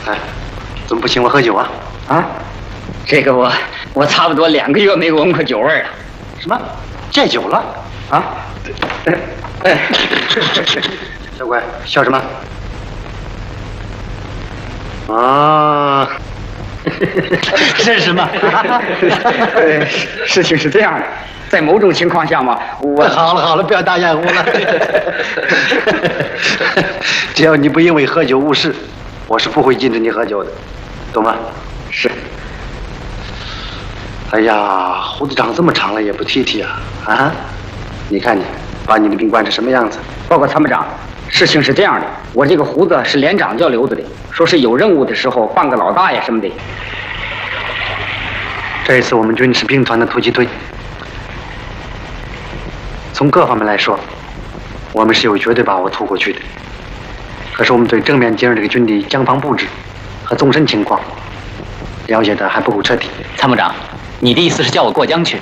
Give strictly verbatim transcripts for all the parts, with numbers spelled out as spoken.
哎，怎么不请我喝酒啊？ 啊，这个我我差不多两个月没闻过酒味了。 什么？戒酒了？ 啊？哎哎， 小乖，笑什么？啊，认识吗？ 呃，事情是这样的，在某种情况下嘛，我好了好了，不要打掩护了。只要你不因为喝酒误事，我是不会禁止你喝酒的，懂吗？ 是。 哎呀，胡子长这么长了也不剃剃啊！啊，你看你把你的病惯成什么样子？ 报告参谋长，事情是这样的，我这个胡子是连长叫留着的，说是有任务的时候扮个老大爷什么的。 这一次我们军是兵团的突击队，从各方面来说，我们是有绝对把握突过去的。可是我们对正面敌人这个军的江防布置和纵深情况了解的还不够彻底。 参谋长，你的意思是叫我过江去？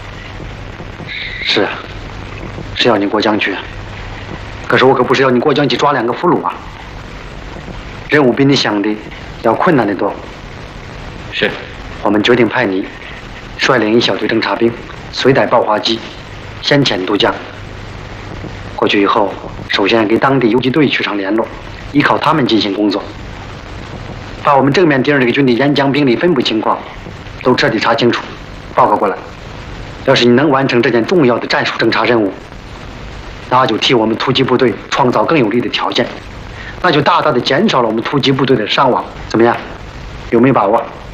是啊，是要你过江去啊。可是我可不是要你过江去抓两个俘虏啊。任务比你想的要困难得多。 是， 我们决定派你率领一小队侦察兵，随带爆化机，先遣渡江。过去以后，首先给当地游击队取上联络，依靠他们进行工作，把我们正面敌人这个军的沿江兵力分布情况都彻底查清楚，报告过来。要是你能完成这件重要的战术侦察任务，那就替我们突击部队创造更有利的条件，那就大大的减少了我们突击部队的伤亡。怎么样？有没有把握？